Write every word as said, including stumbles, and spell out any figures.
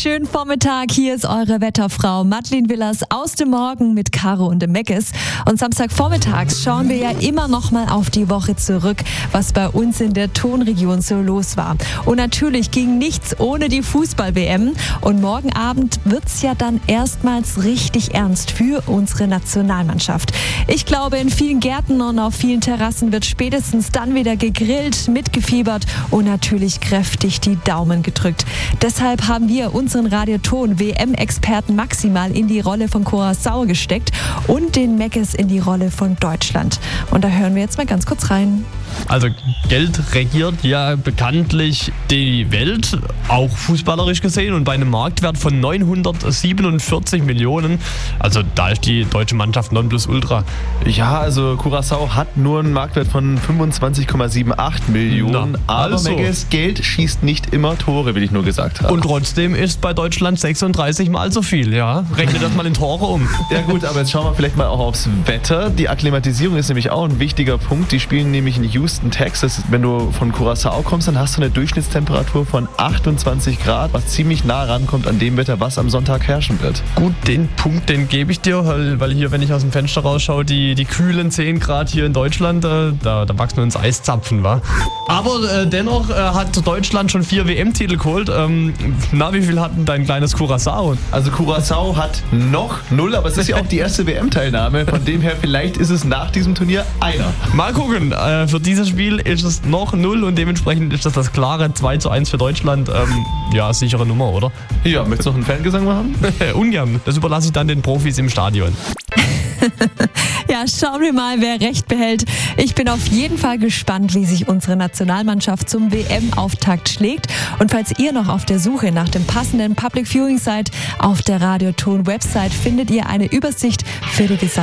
schönen Vormittag. Hier ist eure Wetterfrau Madeleine Willers aus dem Morgen mit Caro und dem Meckes. Und Samstagvormittags schauen wir ja immer noch mal auf die Woche zurück, was bei uns in der Tonregion so los war. Und natürlich ging nichts ohne die Fußball-W M. Und morgen Abend wird's ja dann erstmals richtig ernst für unsere Nationalmannschaft. Ich glaube, in vielen Gärten und auf vielen Terrassen wird spätestens dann wieder gegrillt, mitgefiebert und natürlich kräftig die Daumen gedrückt. Deshalb haben wir unseren Radioton-W M-Experten maximal in die Rolle von Curaçao gesteckt und den Meckes in die Rolle von Deutschland. Und da hören wir jetzt mal ganz kurz rein. Also Geld regiert ja bekanntlich die Welt, auch fußballerisch gesehen, und bei einem Marktwert von neunhundertsiebenundvierzig Millionen, also da ist die deutsche Mannschaft Nonplusultra. Ja, also Curaçao hat nur einen Marktwert von fünfundzwanzig Komma achtundsiebzig Millionen, Na, aber also. Meckes, Geld schießt nicht immer Tore, will ich nur gesagt haben. Und trotzdem ist bei Deutschland sechsunddreißig Mal so viel, ja. Rechne das mal in Tore um. Ja gut, aber jetzt schauen wir vielleicht mal auch aufs Wetter. Die Akklimatisierung ist nämlich auch ein wichtiger Punkt. Die spielen nämlich in Houston, Texas. Wenn du von Curaçao kommst, dann hast du eine Durchschnittstemperatur von achtundzwanzig Grad, was ziemlich nah rankommt an dem Wetter, was am Sonntag herrschen wird. Gut, den Punkt, den gebe ich dir, weil, weil hier, wenn ich aus dem Fenster rausschaue, die, die kühlen zehn Grad hier in Deutschland, äh, da, da wachsen wir uns Eiszapfen, wa? Aber äh, dennoch äh, hat Deutschland schon vier W M-Titel geholt. Ähm, na, wie viel hat denn dein kleines Curaçao? Also Curaçao hat noch null, aber es ist ja auch die erste W M-Teilnahme. Von dem her, vielleicht ist es nach diesem Turnier einer. Mal gucken, äh, für dieses Spiel ist es noch null und dementsprechend ist das das klare zwei zu eins für Deutschland. Ähm, ja, sichere Nummer, oder? Ja, möchtest du noch einen Fangesang machen? Ungern, das überlasse ich dann den Profis im Stadion. Ja, schauen wir mal, wer recht behält. Ich bin auf jeden Fall gespannt, wie sich unsere Nationalmannschaft zum W M-Auftakt schlägt. Und falls ihr noch auf der Suche nach dem passenden Public Viewing seid, auf der Radioton-Website findet ihr eine Übersicht für die gesamte